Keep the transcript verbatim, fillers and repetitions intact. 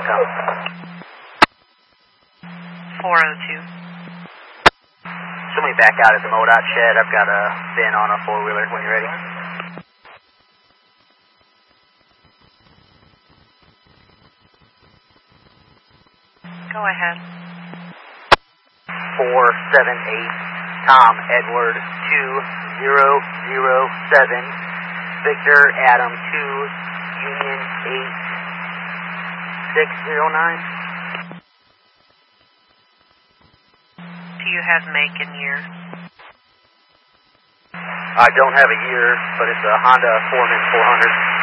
come. four oh two. Somebody back out at the MoDOT shed. I've got a bin on a four-wheeler when you're ready. Go ahead. four seven eight, Tom Edward two zero zero seven, Victor Adam two, Union eight six zero nine. Do you have make and year? I don't have a year, but it's a Honda Foreman four hundred.